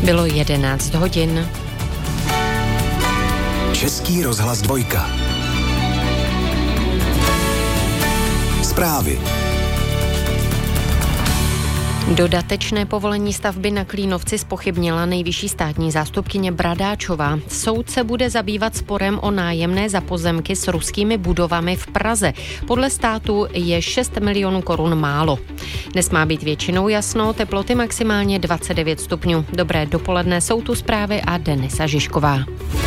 Bylo 11 hodin. Český rozhlas 2. Zprávy. Dodatečné povolení stavby na Klínovci zpochybnila nejvyšší státní zástupkyně Bradáčová. Soud se bude zabývat sporem o nájemné za pozemky s ruskými budovami v Praze. Podle státu je 6 milionů korun málo. Dnes má být většinou jasno, teploty maximálně 29 stupňů. Dobré dopoledne, jsou tu zprávy a Denisa Žižková.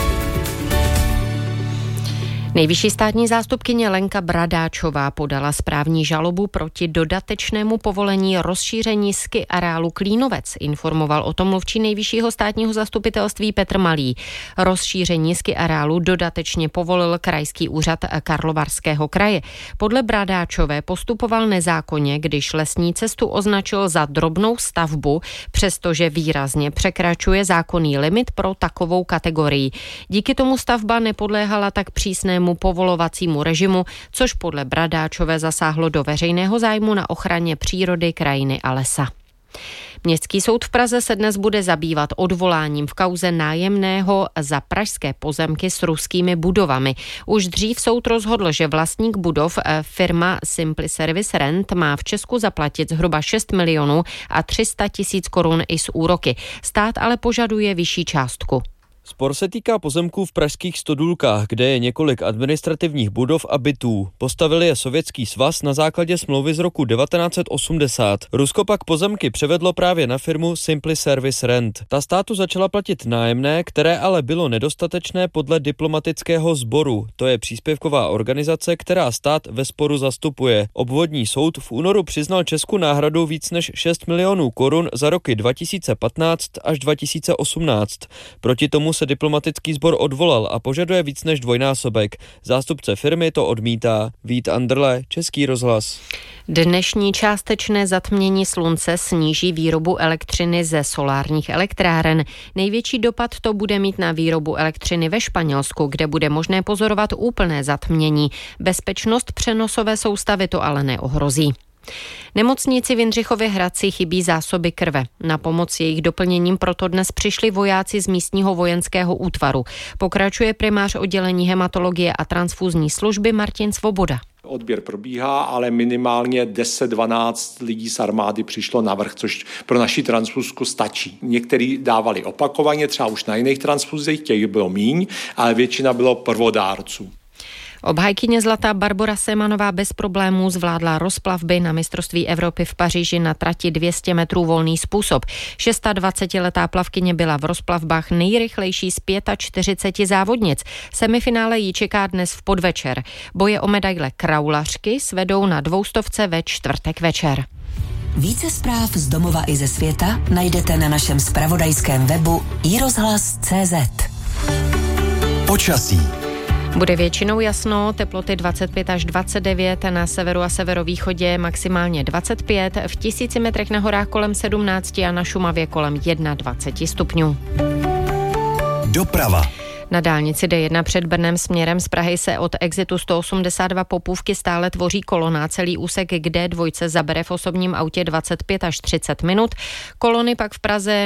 Nejvyšší státní zástupkyně Lenka Bradáčová podala správní žalobu proti dodatečnému povolení rozšíření ski areálu Klínovec, informoval o tom mluvčí nejvyššího státního zastupitelství Petr Malý. Rozšíření ski areálu dodatečně povolil krajský úřad Karlovarského kraje. Podle Bradáčové postupoval nezákonně, když lesní cestu označil za drobnou stavbu, přestože výrazně překračuje zákonný limit pro takovou kategorii. Díky tomu stavba nepodléhala tak přísnému povolovacímu režimu, což podle Bradáčové zasáhlo do veřejného zájmu na ochraně přírody, krajiny a lesa. Městský soud v Praze se dnes bude zabývat odvoláním v kauze nájemného za pražské pozemky s ruskými budovami. Už dřív soud rozhodl, že vlastník budov, firma Simply Service Rent, má v Česku zaplatit zhruba 6 milionů a 300 tisíc korun i s úroky. Stát ale požaduje vyšší částku. Spor se týká pozemků v pražských Stodůlkách, kde je několik administrativních budov a bytů. Postavili je Sovětský svaz na základě smlouvy z roku 1980. Rusko pak pozemky převedlo právě na firmu Simply Service Rent. Ta státu začala platit nájemné, které ale bylo nedostatečné podle diplomatického sboru. To je příspěvková organizace, která stát ve sporu zastupuje. Obvodní soud v únoru přiznal Česku náhradu víc než 6 milionů korun za roky 2015 až 2018. Proti tomu se diplomatický sbor odvolal a požaduje víc než dvojnásobek. Zástupce firmy to odmítá. Vít Anderle, Český rozhlas. Dnešní částečné zatmění slunce sníží výrobu elektřiny ze solárních elektráren. Největší dopad to bude mít na výrobu elektřiny ve Španělsku, kde bude možné pozorovat úplné zatmění. Bezpečnost přenosové soustavy to ale neohrozí. Nemocnici v Jindřichově Hradci chybí zásoby krve. Na pomoc jejich doplněním proto dnes přišli vojáci z místního vojenského útvaru. Pokračuje primář oddělení hematologie a transfuzní služby Martin Svoboda. Odběr probíhá, ale minimálně 10-12 lidí z armády přišlo navrch, což pro naši transfuzku stačí. Někteří dávali opakovaně, třeba už na jiných transfuzích, těch bylo míň, ale většina bylo prvodárců. Obhájkyně zlata Barbora Semanová bez problémů zvládla rozplavby na mistrovství Evropy v Paříži na trati 200 metrů volný způsob. 26letá plavkyně byla v rozplavbách nejrychlejší z 45 závodnic. Semifinále ji čeká dnes v podvečer. Boje o medaile kraulařky svedou na 200 ve čtvrtek večer. Více zpráv z domova i ze světa najdete na našem zpravodajském webu iRozhlas.cz. Počasí. Bude většinou jasno, teploty 25 až 29, na severu a severovýchodě maximálně 25, v 1000 metrech na horách kolem 17 a na Šumavě kolem 21 stupňů. Doprava. Na dálnici D1 před Brnem směrem z Prahy se od exitu 182 Popůvky stále tvoří kolona. Celý úsek k D2 zabere v osobním autě 25 až 30 minut. Kolony pak v Praze